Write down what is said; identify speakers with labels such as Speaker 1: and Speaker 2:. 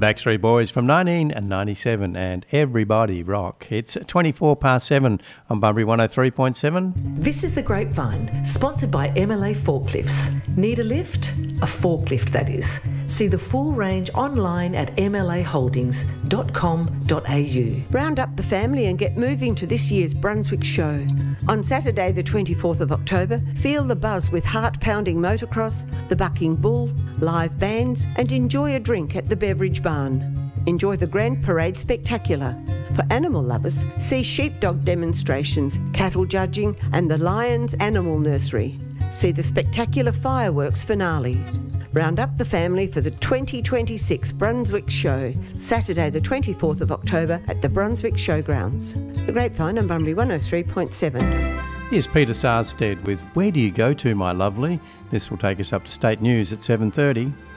Speaker 1: Backstreet Boys from 1997 and Everybody Rock. It's 24 past 7 on Bunbury 103.7.
Speaker 2: This is The Grapevine, sponsored by MLA Forklifts. Need a lift? A forklift, that is. See the full range online at mlaholdings.com.au.
Speaker 3: Round up the family and get moving to this year's Brunswick Show. On Saturday the 24th of October, feel the buzz with heart-pounding motocross, the bucking bull, live bands and enjoy a drink at the Beverage Barn. Enjoy the Grand Parade Spectacular. For animal lovers, see sheepdog demonstrations, cattle judging and the Lions Animal Nursery. See the spectacular fireworks finale. Round up the family for the 2026 Brunswick Show, Saturday the 24th of October at the Brunswick Showgrounds. The Grapevine on Bunbury 103.7.
Speaker 1: Here's Peter Sarstead with Where Do You Go To, My Lovely? This will take us up to state news at 7:30.